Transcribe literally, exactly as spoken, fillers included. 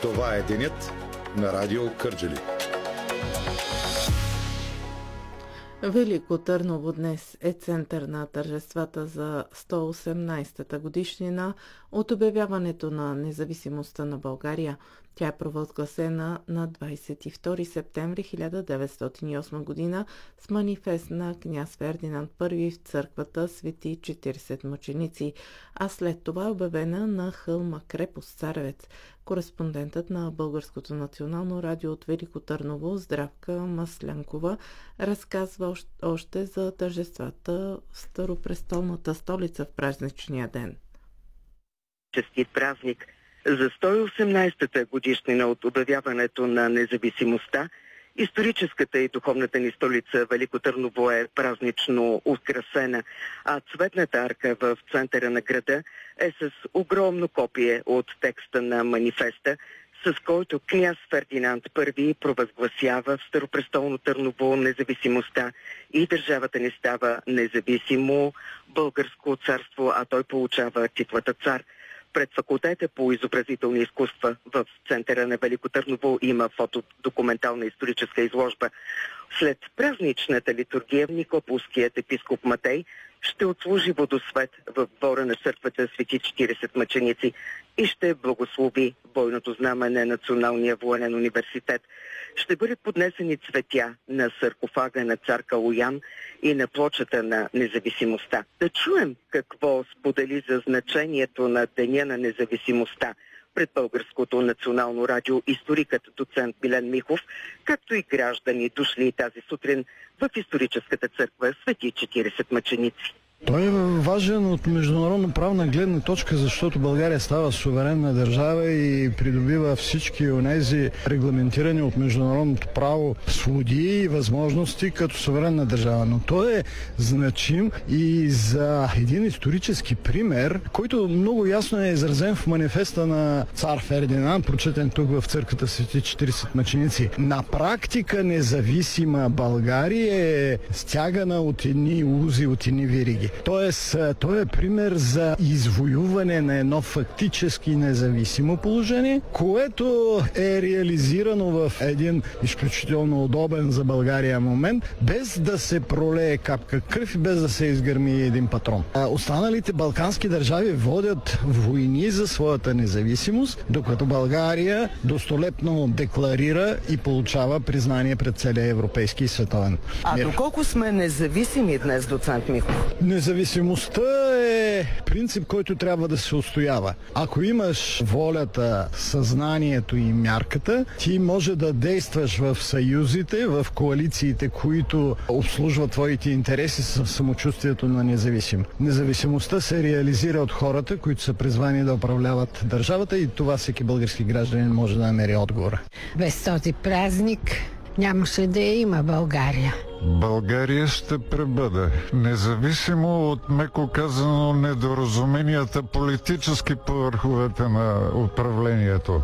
Това е денят на Радио Кърджали. Велико Търново днес е център на тържествата за сто и осемнадесетата годишнина от обявяването на независимостта на България. Тя е провъзгласена на двадесет и втори септември хиляда деветстотин и осма година с манифест на княз Фердинанд Първи в църквата Свети четиридесет мъченици, а след това е обявена на хълма крепост Царевец. Кореспондентът на Българското национално радио от Велико Търново Здравка Маслянкова разказва още за тържествата в Старопрестолната столица в празничния ден. Честит празник! За сто и осемнадесетата годишнина от обявяването на независимостта, историческата и духовната ни столица Велико Търново е празнично украсена, а цветната арка в центъра на града е с огромно копие от текста на манифеста, с който княз Фердинанд Първи провъзгласява в Старопрестолно Търново независимостта и държавата ни става независимо българско царство, а той получава титлата цар. Пред факултета по изобразителни изкуства в центъра на Велико Търново има фотодокументална историческа изложба. След празничната литургия Никополският епископ Матей ще отслужи водосвет в двора на църквата Свети четиридесет мъченици и ще благослови бойното знаме на Националния военен университет. Ще бъдат поднесени цветя на саркофага на цар Калоян и на плочата на независимостта. Да чуем какво сподели за значението на Деня на независимостта пред Българското национално радио историкът доцент Милен Михов, както и граждани дошли тази сутрин в историческата църква Свети четиридесет мъченици. Той е важен от международно правна гледна точка, защото България става суверенна държава и придобива всички онези регламентирани от международното право свободи и възможности като суверенна държава. Но той е значим и за един исторически пример, който много ясно е изразен в манифеста на цар Фердинанд, прочетен тук в църквата Свети четиридесет мъченици. На практика независима България е стягана от едни узи, от едни вериги. Тоест, той е пример за извоюване на едно фактически независимо положение, което е реализирано в един изключително удобен за България момент, без да се пролее капка кръв и без да се изгърми един патрон. А останалите балкански държави водят войни за своята независимост, докато България достолепно декларира и получава признание пред целия европейски и световен. А доколко сме независими днес, доцент Михов? Независимостта е принцип, който трябва да се устоява. Ако имаш волята, съзнанието и мярката, ти може да действаш в съюзите, в коалициите, които обслужват твоите интереси с самочувствието на независим. Независимостта се реализира от хората, които са призвани да управляват държавата и това всеки български гражданин може да намери отговора. Без този празник нямаше да я има България. България ще пребъде, независимо от, меко казано, недоразуменията политически по върховете на управлението.